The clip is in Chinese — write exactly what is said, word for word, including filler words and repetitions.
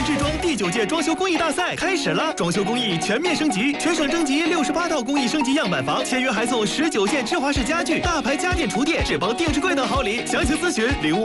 智装第九届装修工艺大赛开始了，装修工艺全面升级，全省征集六十八套工艺升级样板房，签约还送十九件芝华士家具、大牌家电厨电、智邦定制柜等好礼。详情咨询零五。